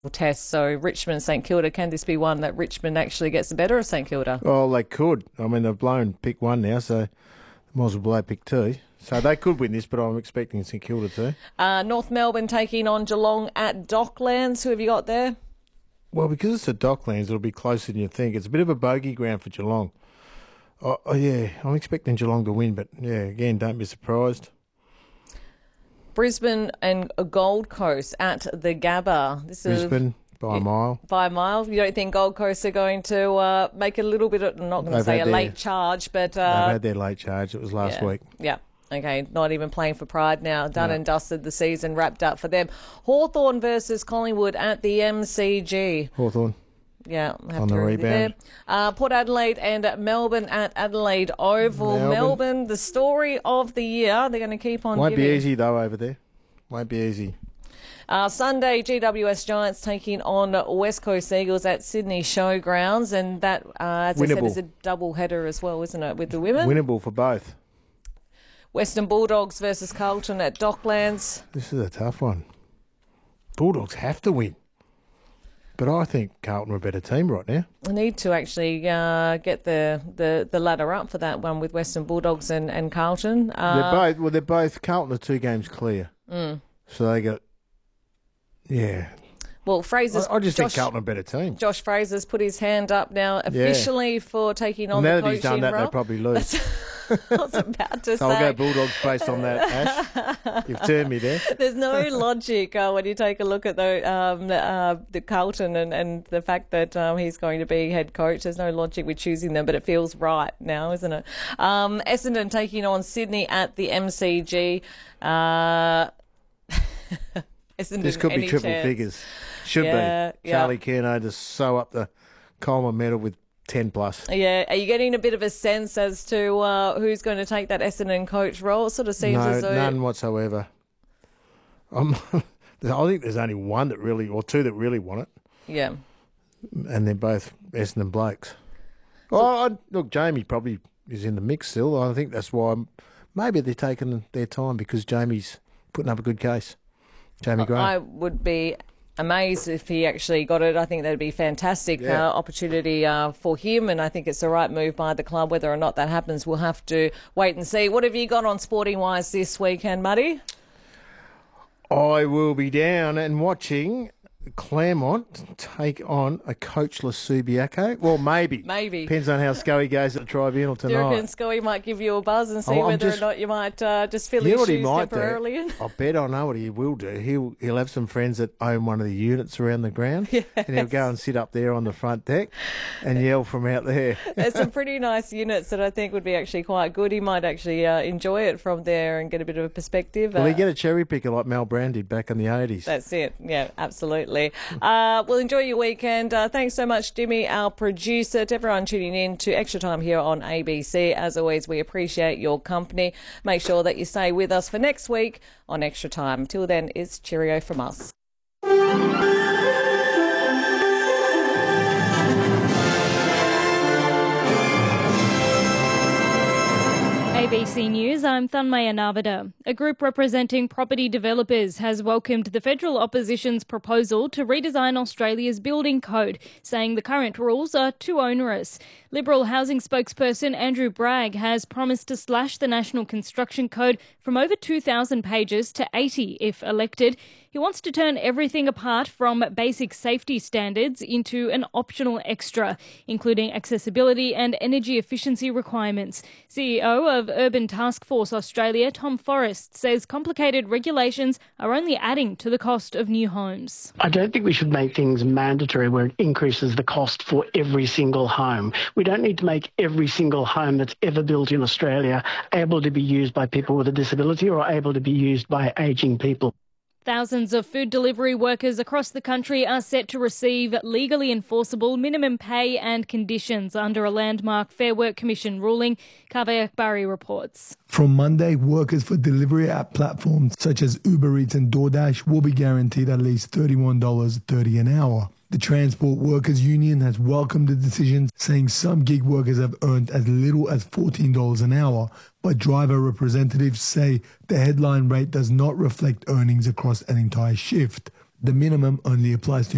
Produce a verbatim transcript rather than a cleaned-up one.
test. So Richmond, St Kilda, can this be one that Richmond actually gets the better of St Kilda? Oh, they could. I mean, they've blown pick one now, so might as well blow pick two. So they could win this, but I'm expecting St Kilda too. Uh, North Melbourne taking on Geelong at Docklands. Who have you got there? Well, because it's at Docklands, it'll be closer than you think. It's a bit of a bogey ground for Geelong. Oh, oh yeah, I'm expecting Geelong to win, but yeah, again, don't be surprised. Brisbane and Gold Coast at the Gabba. This Brisbane is, by a mile. By a mile. You don't think Gold Coast are going to uh, make a little bit of, I'm not going to say a their, late charge, but... Uh, they've had their late charge. It was last yeah, week. Yeah. Okay, not even playing for pride now. Done no. and dusted, the season wrapped up for them. Hawthorn versus Collingwood at the M C G. Hawthorn. Yeah, have on to the review rebound. there. Uh, Port Adelaide and Melbourne at Adelaide Oval. Melbourne, Melbourne the story of the year. They're going to keep on Won't giving. be easy, though, over there. Won't be easy. Uh, Sunday, G W S Giants taking on West Coast Eagles at Sydney Showgrounds. And that, uh, as Winnable. I said, is a double header as well, isn't it, with the women? Winnable for both. Western Bulldogs versus Carlton at Docklands. This is a tough one. Bulldogs have to win. But I think Carlton are a better team right now. I need to actually uh, get the, the, the ladder up for that one with Western Bulldogs and, and Carlton. Uh, they're both, well, they're both, Carlton are two games clear. Mm. So they got, yeah. Well, Fraser's... I, I just Josh, think Carlton are a better team. Josh Fraser's put his hand up now officially yeah. for taking on now the that he's done that, role. they probably lose. I was about to so say. I'll go Bulldogs based on that, Ash. You've turned me there. There's no logic uh, when you take a look at the um, uh, the Carlton and, and the fact that um, he's going to be head coach. There's no logic with choosing them, but it feels right now, isn't it? Um, Essendon taking on Sydney at the M C G. Uh, Essendon, this could be triple chance? figures. Should yeah, be. Yeah. Charlie Curnow to sew up the Coleman medal with ten plus. Yeah, are you getting a bit of a sense as to uh, who's going to take that Essendon coach role? It sort of seems no, as though... none whatsoever. I'm, I think there's only one that really, or two that really want it. Yeah. And they're both Essendon blokes. Well, I, look, Jamie probably is in the mix still. I think that's why I'm, maybe they're taking their time because Jamie's putting up a good case. Jamie Graham. I would be amazed if he actually got it. I think that'd be a fantastic yeah. uh, opportunity uh, for him, and I think it's the right move by the club. Whether or not that happens, we'll have to wait and see. What have you got on sporting wise this weekend, Muddy? I will be down and watching Claremont take on a coachless Subiaco. Well, maybe. Maybe. Depends on how Scully goes at the tribunal tonight. Do you reckon Scully might give you a buzz and see oh, whether just, or not you might uh, just fill you his know shoes might temporarily in? I bet I know what he will do. He'll he'll have some friends that own one of the units around the ground, yes. and he'll go and sit up there on the front deck and yell from out there. There's some pretty nice units that I think would be actually quite good. He might actually uh, enjoy it from there and get a bit of a perspective. Will uh, he get a cherry picker like Mel Brand did back in the eighties? That's it. Yeah, absolutely. Uh, well, enjoy your weekend. Uh, thanks so much, Jimmy, our producer, to everyone tuning in to Extra Time here on A B C. As always, we appreciate your company. Make sure that you stay with us for next week on Extra Time. Till then, it's cheerio from us. A B C News, I'm Thanmaya Navada. A group representing property developers has welcomed the federal opposition's proposal to redesign Australia's building code, saying the current rules are too onerous. Liberal housing spokesperson Andrew Bragg has promised to slash the National Construction Code from over two thousand pages to eighty if elected. He wants to turn everything apart from basic safety standards into an optional extra, including accessibility and energy efficiency requirements. C E O of Urban Task Force Australia, Tom Forrest, says complicated regulations are only adding to the cost of new homes. I don't think we should make things mandatory where it increases the cost for every single home. We don't need to make every single home that's ever built in Australia able to be used by people with a disability or able to be used by ageing people. Thousands of food delivery workers across the country are set to receive legally enforceable minimum pay and conditions under a landmark Fair Work Commission ruling. Kaveh Akbari reports. From Monday, workers for delivery app platforms such as Uber Eats and DoorDash will be guaranteed at least thirty-one dollars thirty an hour. The Transport Workers Union has welcomed the decision, saying some gig workers have earned as little as fourteen dollars an hour, but driver representatives say the headline rate does not reflect earnings across an entire shift. The minimum only applies to